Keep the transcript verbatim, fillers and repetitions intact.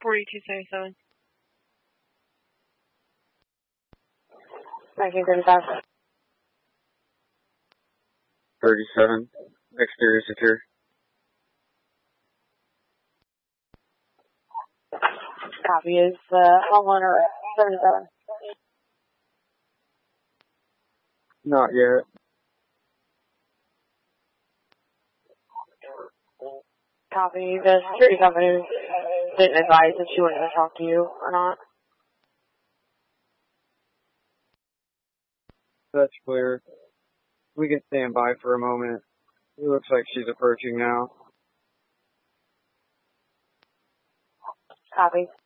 forty-two seventy-seven. nineteen thirty-five. thirty-seven. Exterior secure. Copy. Is uh, homeowner seventy-seven? Not yet. Copy. The security company didn't advise if she wanted to talk to you or not. That's clear. We can stand by for a moment. It looks like she's approaching now. Copy.